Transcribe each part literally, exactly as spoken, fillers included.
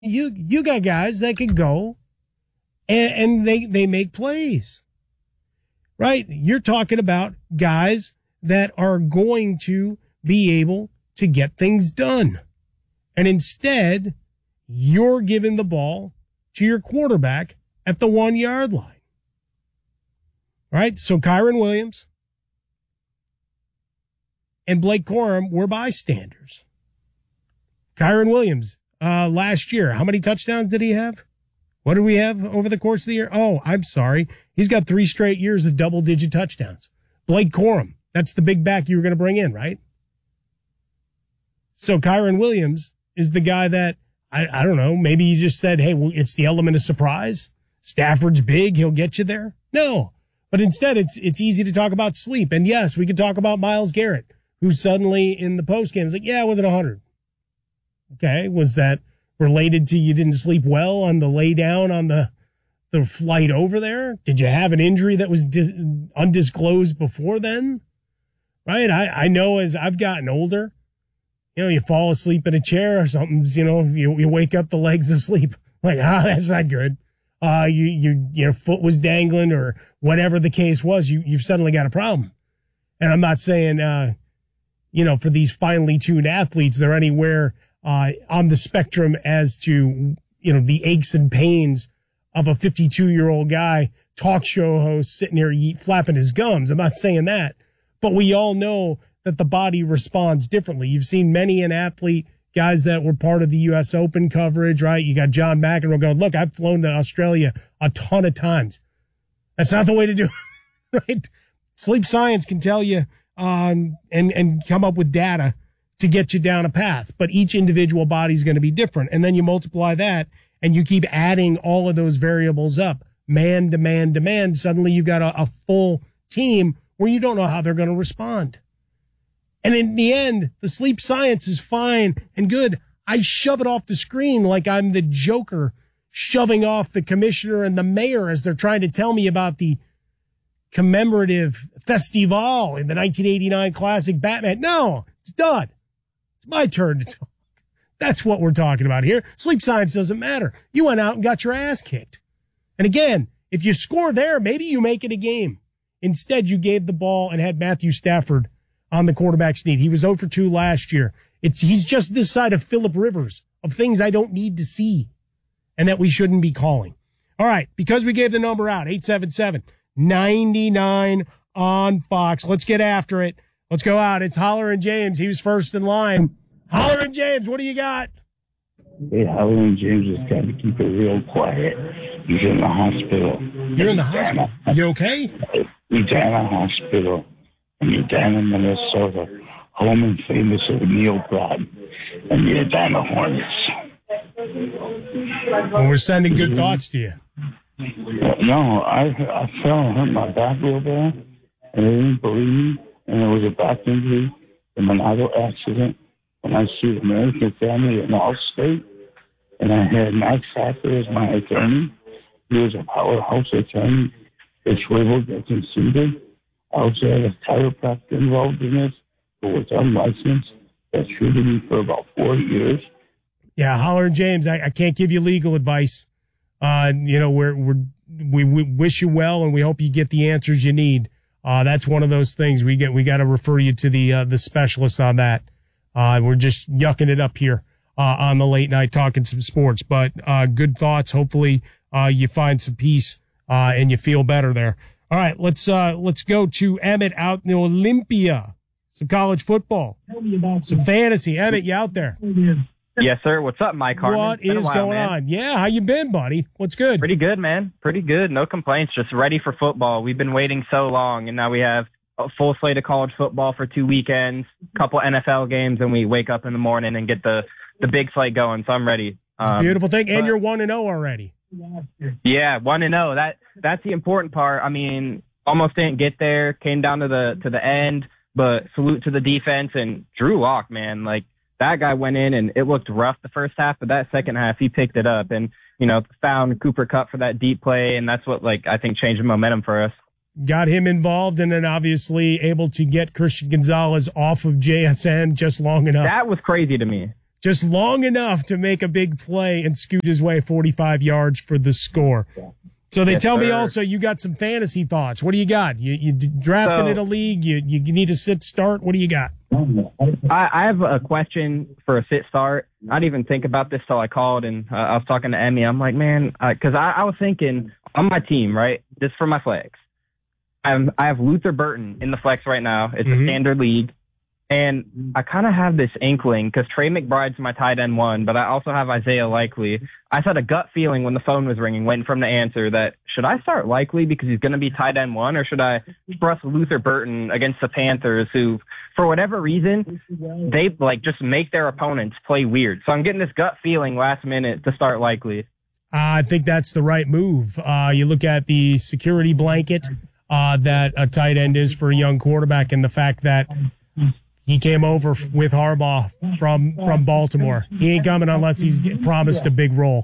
You you got guys that can go and, and they they make plays, right? You're talking about guys that are going to be able to get things done. And instead, you're giving the ball to your quarterback at the one-yard line. Right? So Kyren Williams and Blake Corum were bystanders. Kyren Williams, uh, last year, how many touchdowns did he have? What did we have over the course of the year? Oh, I'm sorry. He's got three straight years of double-digit touchdowns. Blake Corum, that's the big back you were going to bring in, right? So Kyren Williams is the guy that, I, I don't know, maybe you just said, hey, well, it's the element of surprise. Stafford's big, he'll get you there. No, but instead it's it's easy to talk about sleep. And yes, we can talk about Myles Garrett, who suddenly in the postgame is like, yeah, I wasn't one hundred. Okay, was that related to you didn't sleep well on the lay down on the the flight over there? Did you have an injury that was dis- undisclosed before then? Right? I, I know as I've gotten older, you know, you fall asleep in a chair or something, you know, you, you wake up the legs asleep. Like, ah, that's not good. Uh, you, you, your foot was dangling or whatever the case was, you, you've suddenly got a problem. And I'm not saying, uh, you know, for these finely tuned athletes, they're anywhere, uh, on the spectrum as to, you know, the aches and pains of a fifty-two year old guy, talk show host sitting here flapping his gums. I'm not saying that, but we all know that the body responds differently. You've seen many an athlete, guys that were part of the U S Open coverage, right? You got John McEnroe going, look, I've flown to Australia a ton of times. That's not the way to do it, right? Sleep science can tell you um, and, and come up with data to get you down a path, but each individual body is going to be different. And then you multiply that and you keep adding all of those variables up, man to man to man. Suddenly you've got a, a full team where you don't know how they're going to respond. And in the end, the sleep science is fine and good. I shove it off the screen like I'm the Joker shoving off the commissioner and the mayor as they're trying to tell me about the commemorative festival in the nineteen eighty-nine classic Batman. No, it's done. It's my turn to talk. That's what we're talking about here. Sleep science doesn't matter. You went out and got your ass kicked. And again, if you score there, maybe you make it a game. Instead, you gave the ball and had Matthew Stafford on the quarterback's sneak. He was zero for two last year. It's he's just this side of Phillip Rivers of things I don't need to see and that we shouldn't be calling. All right, because we gave the number out, eight seven seven, nine nine on Fox. Let's get after it. Let's go out. It's Holler and James. He was first in line. Holler and James, what do you got? Hey, Holler and James just got to keep it real quiet. He's in the hospital. You're in the hospital. You okay? He's in a hospital. And you're down in Minnesota, home and famous of Neil Broad, and you're down the Hornets. Well, we're sending good thoughts to you. No, I I fell and hurt my back real bad, and they didn't believe me, and it was a back injury from an auto accident. And I sued American Family in Allstate, and I had Max Hacker as my attorney. He was a powerhouse attorney. It's Rival that conceded. I also had a chiropractor involved in this who was unlicensed that treated me for about four years. Yeah, Holler and James, I, I can't give you legal advice. Uh, you know, we're, we're, we we wish you well and we hope you get the answers you need. Uh, that's one of those things we get. We got to refer you to the uh, the specialists on that. Uh, we're just yucking it up here uh, on the late night talking some sports, but uh, good thoughts. Hopefully, uh, you find some peace uh, and you feel better there. All right, let's uh, let's go to Emmett out in Olympia. Some college football, some fantasy. Emmett, you out there? Yes, sir. What's up, Mike Harmon? What is while, going man. on? Yeah, how you been, buddy? What's good? Pretty good, man. Pretty good. No complaints. Just ready for football. We've been waiting so long, and now we have a full slate of college football for two weekends, a couple N F L games, and we wake up in the morning and get the the big slate going. So I'm ready. Um, beautiful thing, and but, you're one and zero already. Yeah, one and zero. That that's the important part. I mean, almost didn't get there. Came down to the to the end, but salute to the defense and Drew Lock, man. Like that guy went in and it looked rough the first half, but that second half he picked it up and you know found Cooper Kupp for that deep play, and that's what like I think changed the momentum for us. Got him involved, and then obviously able to get Christian Gonzalez off of J S N just long enough. That was crazy to me. just long enough to make a big play and scoot his way forty-five yards for the score. So they yes, tell sir. me also you got some fantasy thoughts. What do you got? You you drafted So, in a league. You you need a sit start. What do you got? I, I have a question for a sit start. I didn't even think about this till I called and uh, I was talking to Emmy. I'm like, man, because I, I was thinking on my team, right? Just for my flex. I'm, I have Luther Burton in the flex right now. It's Mhm. a standard league. And I kind of have this inkling because Trey McBride's my tight end one, but I also have Isaiah Likely. I had a gut feeling when the phone was ringing, waiting for him to answer, that should I start Likely because he's going to be tight end one, or should I trust Luther Burton against the Panthers, who, for whatever reason, they like just make their opponents play weird. So I'm getting this gut feeling last minute to start Likely. Uh, I think that's the right move. Uh, you look at the security blanket uh, that a tight end is for a young quarterback, and the fact that he came over with Harbaugh from from Baltimore. He ain't coming unless he's promised a big role.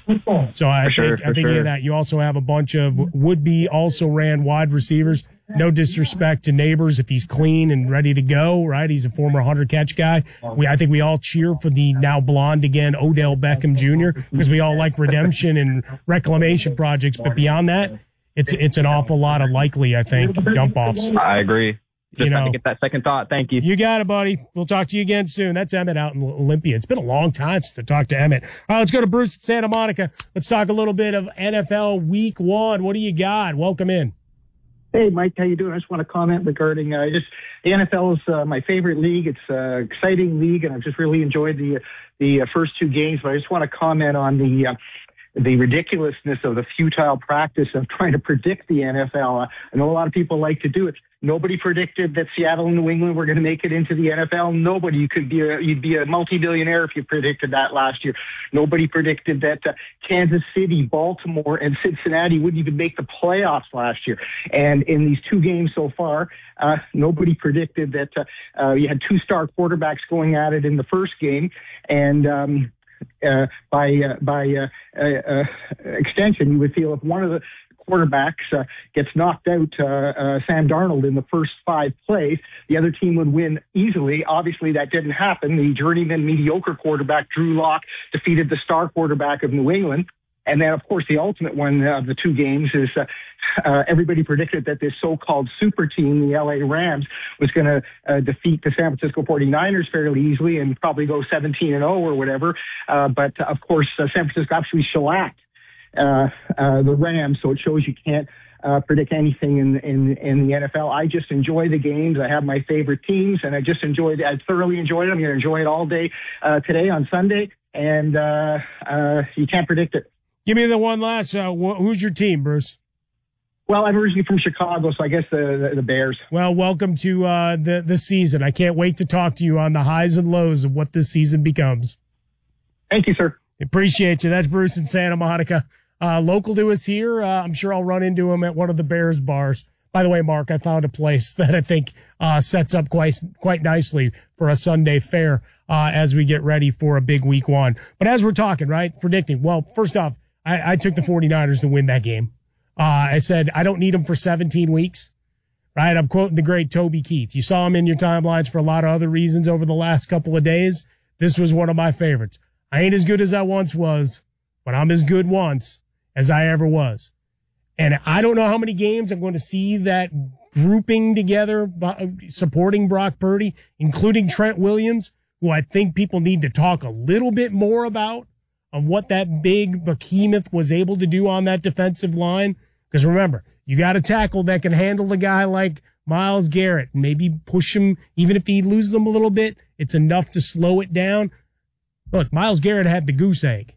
So I For sure, think I for think sure. of that. You also have a bunch of would-be also ran wide receivers. No disrespect to Neighbors if he's clean and ready to go, right? He's a former hundred catch guy. We I think we all cheer for the now blonde again Odell Beckham Junior because we all like redemption and reclamation projects. But beyond that, it's it's an awful lot of likely, I think, dump offs. I agree. Just You had know. to get that second thought. Thank you. You got it, buddy. We'll talk to you again soon. That's Emmett out in Olympia. It's been a long time since I talked to Emmett. All right, let's go to Bruce in Santa Monica. Let's talk a little bit of N F L Week One. What do you got? Welcome in. Hey, Mike, how you doing? I just want to comment regarding uh, just the N F L is uh, my favorite league. It's an exciting league, and I've just really enjoyed the the uh, first two games. But I just want to comment on the uh, the ridiculousness of the futile practice of trying to predict the N F L. Uh, I know a lot of people like to do it. Nobody predicted that Seattle and New England were going to make it into the N F L. Nobody. You could be a, you'd be a multi-billionaire if you predicted that last year. Nobody predicted that uh, Kansas City, Baltimore, and Cincinnati wouldn't even make the playoffs last year. And in these two games so far, uh, nobody predicted that uh, uh, you had two star quarterbacks going at it in the first game, and um, uh, by uh, by uh, uh, uh, extension, you would feel if one of the quarterbacks uh, gets knocked out, uh, uh, Sam Darnold, in the first five plays, the other team would win easily. Obviously, that didn't happen. The journeyman mediocre quarterback, Drew Lock, defeated the star quarterback of New England. And then, of course, the ultimate one of the two games is uh, uh, everybody predicted that this so-called super team, the L A Rams, was going to uh, defeat the San Francisco forty-niners fairly easily and probably go seventeen and oh or whatever. Uh, but, uh, of course, uh, San Francisco absolutely shellacked Uh, uh, the Rams, so it shows you can't uh, predict anything in, in in the N F L. I just enjoy the games. I have my favorite teams, and I just enjoyed. I thoroughly enjoyed it. I'm going to enjoy it all day uh, today on Sunday, and uh, uh, you can't predict it. Give me the one last. Uh, wh- who's your team, Bruce? Well, I'm originally from Chicago, so I guess the the, the Bears. Well, welcome to uh, the the season. I can't wait to talk to you on the highs and lows of what this season becomes. Thank you, sir. Appreciate you. That's Bruce in Santa Monica. Uh, local to us here. Uh, I'm sure I'll run into him at one of the Bears bars. By the way, Mark, I found a place that I think uh, sets up quite quite nicely for a Sunday fair uh, as we get ready for a big week one. But as we're talking, right, predicting, well, first off, I, I took the forty-niners to win that game. Uh, I said, I don't need them for seventeen weeks, right? I'm quoting the great Toby Keith. You saw him in your timelines for a lot of other reasons over the last couple of days. This was one of my favorites. I ain't as good as I once was, but I'm as good once as I ever was. And I don't know how many games I'm going to see that grouping together, supporting Brock Purdy, including Trent Williams, who I think people need to talk a little bit more about, of what that big behemoth was able to do on that defensive line. Because remember, you got a tackle that can handle a guy like Myles Garrett, and maybe push him, even if he loses them a little bit, it's enough to slow it down. Look, Myles Garrett had the goose egg.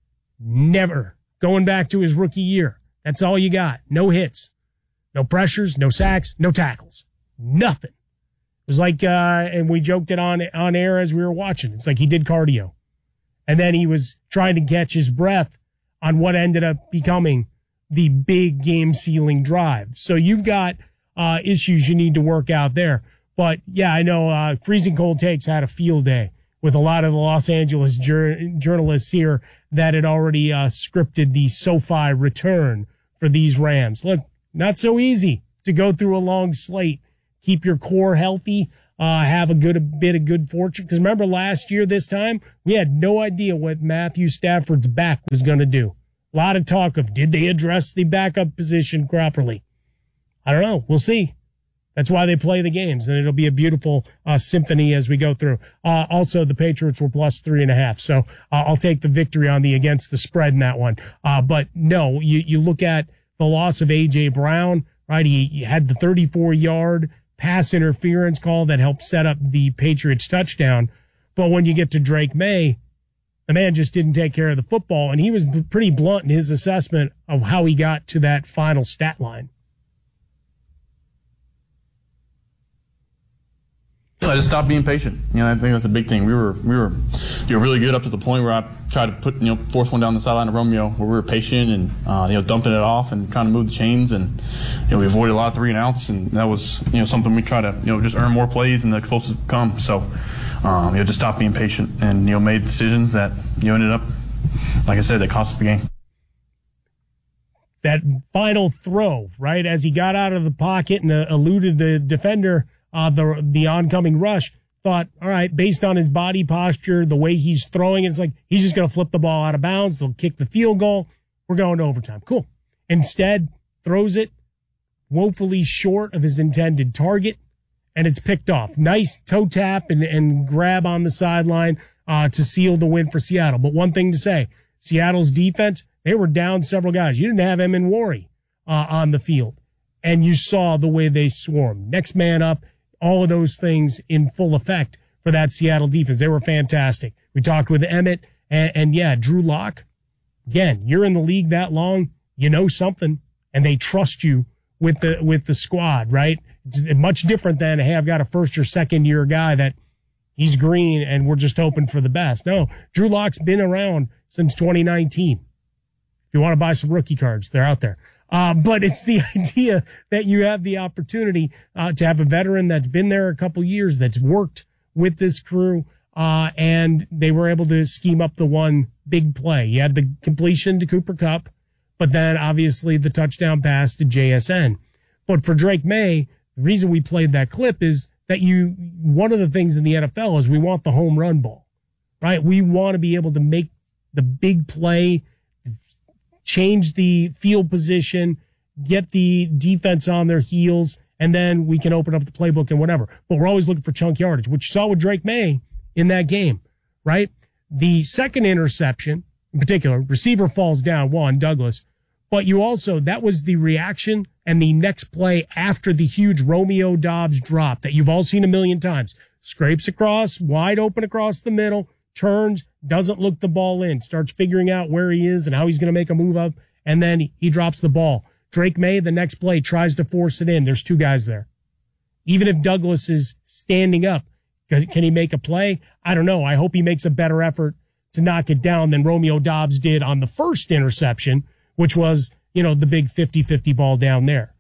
Never. Going back to his rookie year. That's all you got. No hits, no pressures, no sacks, no tackles. Nothing. It was like, uh, and we joked it on, on air as we were watching. It's like he did cardio. And then he was trying to catch his breath on what ended up becoming the big game sealing drive. So you've got, uh, issues you need to work out there. But yeah, I know, uh, Freezing Cold Takes had a field day with a lot of the Los Angeles jur- journalists here that had already uh, scripted the SoFi return for these Rams. Look, not so easy to go through a long slate. Keep your core healthy. uh, have a good a bit of good fortune. Because remember last year this time, we had no idea what Matthew Stafford's back was going to do. A lot of talk of, did they address the backup position properly? I don't know. We'll see. That's why they play the games, and it'll be a beautiful uh, symphony as we go through. Uh, also, the Patriots were plus three and a half, so uh, I'll take the victory on the against the spread in that one. Uh, but no, you, you look at the loss of A J. Brown, right? He, he had the thirty-four yard pass interference call that helped set up the Patriots touchdown. But when you get to Drake May, the man just didn't take care of the football, and he was pretty blunt in his assessment of how he got to that final stat line. I just stopped being patient. You know, I think that's a big thing. We were we were you know really good up to the point where I tried to put you know force one down the sideline of Romeo, where we were patient and uh, you know dumping it off and trying to move the chains, and you know we avoided a lot of three and outs, and that was you know something we try to you know just earn more plays and the explosives come. So um, you know just stopped being patient and you know made decisions that you know ended up, like I said, that cost us the game. That final throw, right as he got out of the pocket and uh, eluded the defender. Uh, the the oncoming rush, thought, all right, based on his body posture, the way he's throwing it, it's like he's just going to flip the ball out of bounds. They'll kick the field goal. We're going to overtime. Cool. Instead, throws it woefully short of his intended target, and it's picked off. Nice toe tap and, and grab on the sideline uh, to seal the win for Seattle. But one thing to say, Seattle's defense, they were down several guys. You didn't have Emin Wari uh, on the field, and you saw the way they swarmed. Next man up. All of those things in full effect for that Seattle defense. They were fantastic. We talked with Emmett and, and yeah, Drew Lock. Again, you're in the league that long, you know something, and they trust you with the, with the squad, right? It's much different than, hey, I've got a first or second year guy that he's green and we're just hoping for the best. No, Drew Lock's been around since twenty nineteen. If you want to buy some rookie cards, they're out there. Uh, but it's the idea that you have the opportunity uh, to have a veteran that's been there a couple years, that's worked with this crew, uh, and they were able to scheme up the one big play. You had the completion to Cooper Kupp, but then obviously the touchdown pass to J S N. But for Drake May, the reason we played that clip is that you, one of the things in the N F L is we want the home run ball, right? We want to be able to make the big play, change the field position, get the defense on their heels, and then we can open up the playbook and whatever. But we're always looking for chunk yardage, which you saw with Drake May in that game, right? The second interception, in particular, receiver falls down, one, Douglas, but you also, that was the reaction and the next play after the huge Romeo Doubs drop that you've all seen a million times. Scrapes across, wide open across the middle, turns, doesn't look the ball in, starts figuring out where he is and how he's going to make a move up, and then he, he drops the ball. Drake May, the next play, tries to force it in. There's two guys there. Even if Douglas is standing up, can he make a play? I don't know. I hope he makes a better effort to knock it down than Romeo Doubs did on the first interception, which was, you know, the big fifty-fifty ball down there.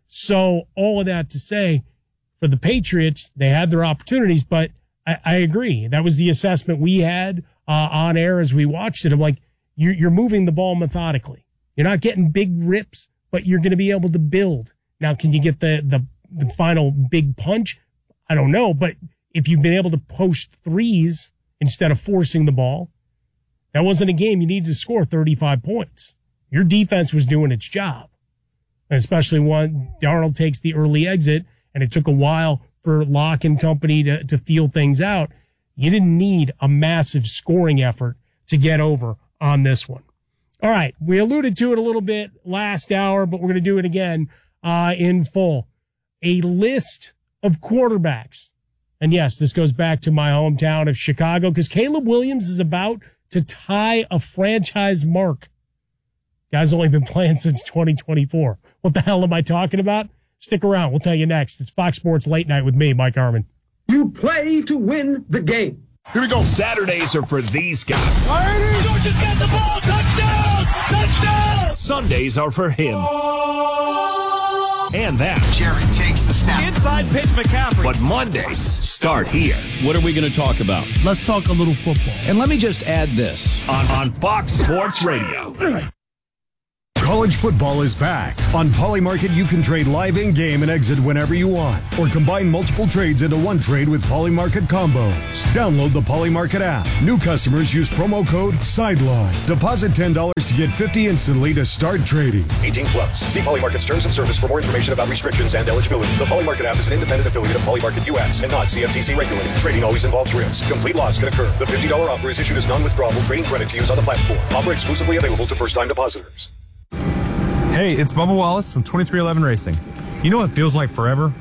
So all of that to say, for the Patriots, they had their opportunities, but I, I agree. That was the assessment we had uh, on air as we watched it. I'm like, you're, you're moving the ball methodically. You're not getting big rips, but you're going to be able to build. Now, can you get the, the, the final big punch? I don't know, but if you've been able to post threes instead of forcing the ball, that wasn't a game you needed to score thirty-five points. Your defense was doing its job, and especially when Darnold takes the early exit, and it took a while for Locke and company to, to feel things out. You didn't need a massive scoring effort to get over on this one. All right, we alluded to it a little bit last hour, but we're going to do it again uh, in full. A list of quarterbacks. And yes, this goes back to my hometown of Chicago, because Caleb Williams is about to tie a franchise mark. Guy's only been playing since twenty twenty-four. What the hell am I talking about? Stick around. We'll tell you next. It's Fox Sports Late Night with me, Mike Harmon. You play to win the game. Here we go. Saturdays are for these guys. Georgia's got the ball. Touchdown! Touchdown! Sundays are for him. And that. Jerry takes the snap. Inside pitch, McCaffrey. But Mondays start here. What are we going to talk about? Let's talk a little football. And let me just add this. On, on Fox Sports Radio. College football is back. On Polymarket, you can trade live in-game and exit whenever you want, or combine multiple trades into one trade with Polymarket combos. Download the Polymarket app. New customers use promo code SIDELINE. Deposit ten dollars to get fifty dollars instantly to start trading. eighteen plus. See Polymarket's terms of service for more information about restrictions and eligibility. The Polymarket app is an independent affiliate of Polymarket U S and not C F T C regulated. Trading always involves risk. Complete loss can occur. The fifty dollars offer is issued as non-withdrawable trading credit to use on the platform. Offer exclusively available to first-time depositors. Hey, it's Bubba Wallace from twenty-three eleven Racing. You know what it feels like forever?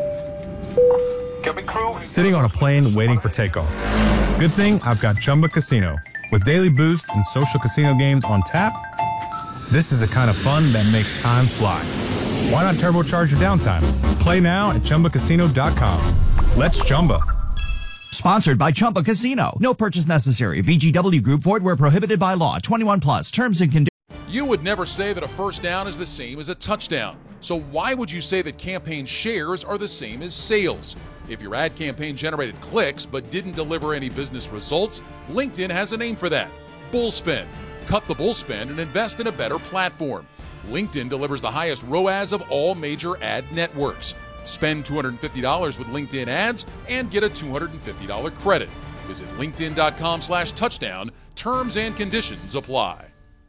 Sitting on a plane waiting for takeoff. Good thing I've got Chumba Casino. With daily boost and social casino games on tap, this is the kind of fun that makes time fly. Why not turbocharge your downtime? Play now at Chumba Casino dot com. Let's Chumba. Sponsored by Chumba Casino. No purchase necessary. V G W Group. Void where prohibited by law. twenty-one plus. Terms and conditions. You would never say that a first down is the same as a touchdown. So why would you say that campaign shares are the same as sales? If your ad campaign generated clicks but didn't deliver any business results, LinkedIn has a name for that. Bullspend. Cut the bullspend and invest in a better platform. LinkedIn delivers the highest R O A S of all major ad networks. Spend two hundred fifty dollars with LinkedIn ads and get a two hundred fifty dollars credit. Visit linkedin.com slash touchdown. Terms and conditions apply.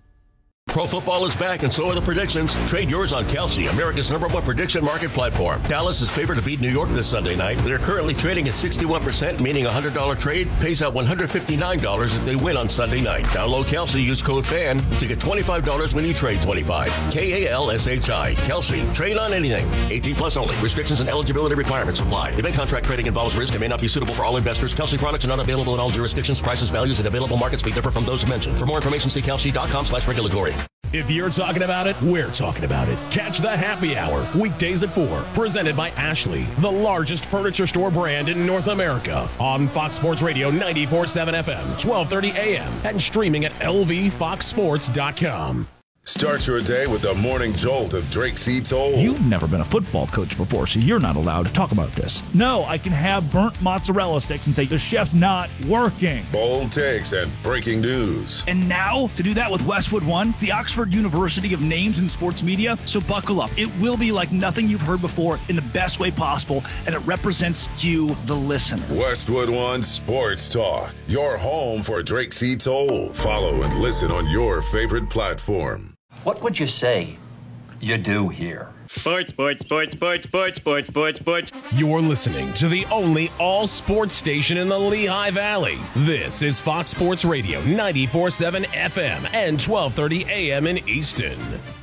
Pro football is back, and so are the predictions. Trade yours on Kalshi, America's number one prediction market platform. Dallas is favored to beat New York this Sunday night. They're currently trading at sixty-one percent, meaning a one hundred dollars trade pays out one hundred fifty-nine dollars if they win on Sunday night. Download Kalshi, use code FAN to get twenty-five dollars when you trade twenty-five. K A L S H I. Kalshi. Trade on anything. eighteen plus only. Restrictions and eligibility requirements apply. Event contract trading involves risk and may not be suitable for all investors. Kalshi products are not available in all jurisdictions. Prices, values, and available markets may differ from those mentioned. For more information, see Kalshi.com slash regulatory. If you're talking about it, we're talking about it. Catch the Happy Hour, weekdays at four, presented by Ashley, the largest furniture store brand in North America, on Fox Sports Radio ninety-four point seven F M, twelve thirty A M, and streaming at L V fox sports dot com. Start your day with the morning jolt of Drake C. Toll. You've never been a football coach before, so you're not allowed to talk about this. No, I can have burnt mozzarella sticks and say the chef's not working. Bold takes and breaking news. And now, to do that with Westwood One, the Oxford University of Names in Sports Media. So buckle up. It will be like nothing you've heard before in the best way possible, and it represents you, the listener. Westwood One Sports Talk, your home for Drake C. Toll. Follow and listen on your favorite platform. What would you say you do here? Sports, sports, sports, sports, sports, sports, sports, sports. You're listening to the only all-sports station in the Lehigh Valley. This is Fox Sports Radio, ninety-four point seven F M and twelve thirty A M in Easton.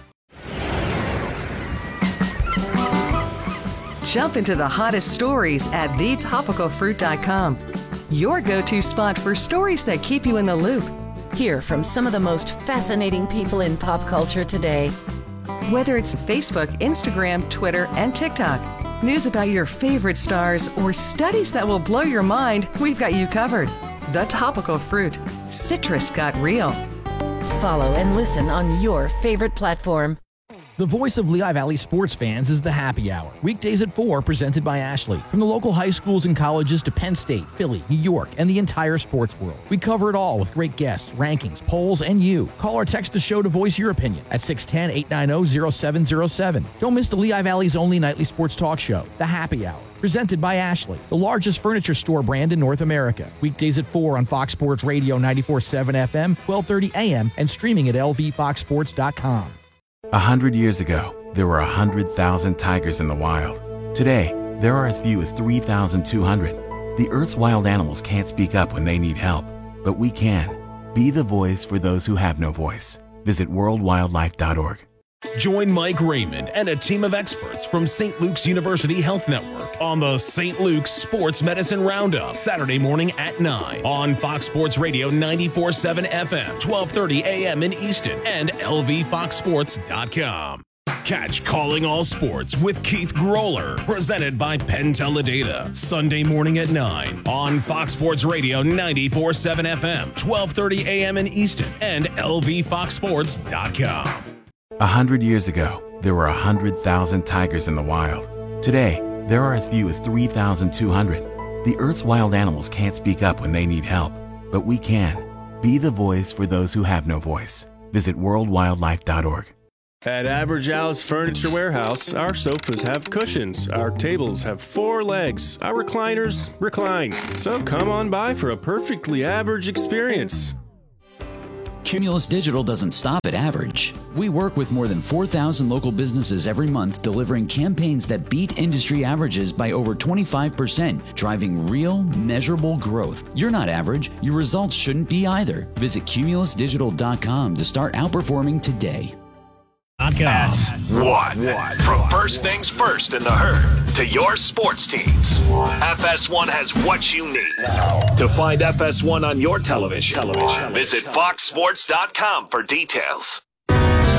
Jump into the hottest stories at the topical fruit dot com. Your go-to spot for stories that keep you in the loop. Hear from some of the most fascinating people in pop culture today. Whether it's Facebook, Instagram, Twitter, and TikTok, news about your favorite stars, or studies that will blow your mind, we've got you covered. The Topical Fruit. Citrus got real. Follow and listen on your favorite platform. The voice of Lehigh Valley sports fans is the Happy Hour. Weekdays at four, presented by Ashley. From the local high schools and colleges to Penn State, Philly, New York, and the entire sports world. We cover it all with great guests, rankings, polls, and you. Call or text the show to voice your opinion at six one zero, eight nine zero, zero seven zero seven. Don't miss the Lehigh Valley's only nightly sports talk show, The Happy Hour. Presented by Ashley, the largest furniture store brand in North America. Weekdays at four on Fox Sports Radio ninety-four point seven F M, twelve thirty A M, and streaming at L V fox sports dot com. A hundred years ago, there were a hundred thousand tigers in the wild. Today, there are as few as three thousand two hundred. The Earth's wild animals can't speak up when they need help, but we can. Be the voice for those who have no voice. Visit world wildlife dot org. Join Mike Raymond and a team of experts from Saint Luke's University Health Network on the Saint Luke's Sports Medicine Roundup, Saturday morning at nine on Fox Sports Radio ninety-four point seven F M, twelve thirty A M in Easton, and L V fox sports dot com. Catch Calling All Sports with Keith Groller, presented by Penn Teledata, Sunday morning at nine on Fox Sports Radio ninety-four point seven F M, twelve thirty A M in Easton, and L V fox sports dot com. A hundred years ago, there were a hundred thousand tigers in the wild. Today, there are as few as three thousand two hundred. The Earth's wild animals can't speak up when they need help, but we can. Be the voice for those who have no voice. Visit world wildlife dot org. At Average Al's Furniture Warehouse, our sofas have cushions, our tables have four legs, our recliners recline. So come on by for a perfectly average experience. Cumulus Digital doesn't stop at average. We work with more than four thousand local businesses every month, delivering campaigns that beat industry averages by over twenty-five percent, driving real, measurable growth. You're not average. Your results shouldn't be either. Visit cumulus digital dot com to start outperforming today. S one. From first things first in the herd to your sports teams, F S one has what you need. To find F S one on your television, television. Visit fox sports dot com for details.